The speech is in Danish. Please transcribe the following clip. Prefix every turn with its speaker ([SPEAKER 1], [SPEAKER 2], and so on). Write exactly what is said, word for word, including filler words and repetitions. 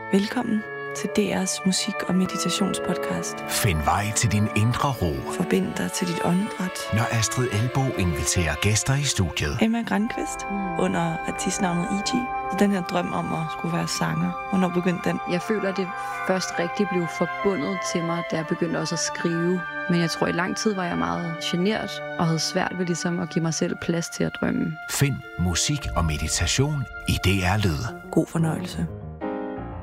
[SPEAKER 1] Velkommen til D R's musik- og meditationspodcast.
[SPEAKER 2] Find vej til din indre ro.
[SPEAKER 1] Forbind dig til dit åndedræt.
[SPEAKER 2] Når Astrid Elbo inviterer gæster i studiet.
[SPEAKER 1] Emma Grankvist mm. under artistnavnet E G. Den her drøm om at skulle være sanger. Hvornår begyndte den?
[SPEAKER 3] Jeg føler, at det først rigtig blev forbundet til mig, da jeg begyndte også at skrive. Men jeg tror, i lang tid var jeg meget genert og havde svært ved ligesom at give mig selv plads til at drømme.
[SPEAKER 2] Find musik og meditation i D R Lyd.
[SPEAKER 1] God fornøjelse.